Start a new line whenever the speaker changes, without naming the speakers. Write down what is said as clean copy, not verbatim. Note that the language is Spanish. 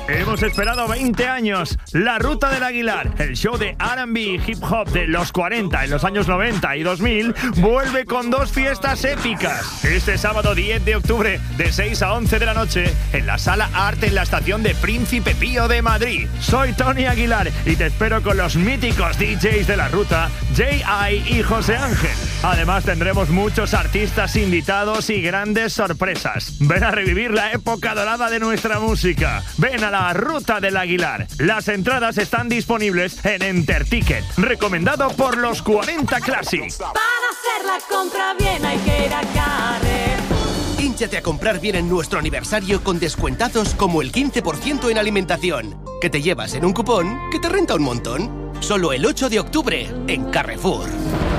Hemos esperado 20 años. La Ruta del Aguilar, el show de R&B y hip hop de los 40 en los años 90 y 2000, vuelve con 2 fiestas épicas. Este sábado 10 de octubre, de 6 a 11 de la noche, en la Sala Arte en la estación de Príncipe Pío de Madrid. Soy Tony Aguilar y te espero con los míticos DJs de la Ruta, J.I. y José Ángel. Además tendremos muchos artistas invitados y grandes sorpresas. Ven a revivir la época dorada de nuestra música. Ven a la Ruta del Aguilar. Las entradas están disponibles en Enterticket, recomendado por los 40 Classic.
Para hacer la compra bien hay que ir a Carrefour.
Hínchate a comprar bien en nuestro aniversario con descuentazos como el 15% en alimentación, que te llevas en un cupón que te renta un montón. Solo el 8 de octubre en Carrefour.